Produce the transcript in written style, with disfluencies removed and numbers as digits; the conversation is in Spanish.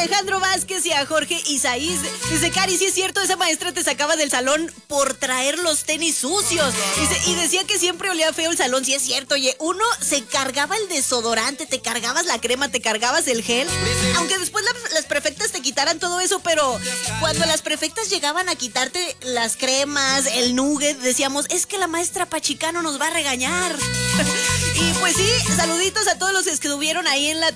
Alejandro Vázquez y a Jorge Isaíz. Dice, Cari, sí es cierto, esa maestra te sacaba del salón por traer los tenis sucios. Dice, y decía que siempre olía feo el salón. Sí es cierto, oye, uno se cargaba el desodorante, te cargabas la crema, te cargabas el gel. Aunque después las prefectas te quitaran todo eso, pero cuando las prefectas llegaban a quitarte las cremas, el nugget, decíamos, es que la maestra Pachicano nos va a regañar. Y pues sí, saluditos a todos los que estuvieron ahí en la